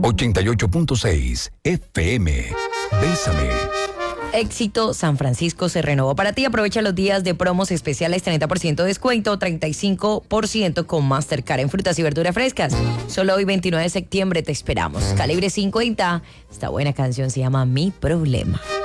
88.6 FM. Bésame. Éxito San Francisco se renovó para ti. Aprovecha los días de promos especiales, 30% de descuento, 35% con Mastercard en frutas y verduras frescas. Solo hoy, 29 de septiembre, te esperamos. Calibre 50. Esta buena canción se llama Mi Problema.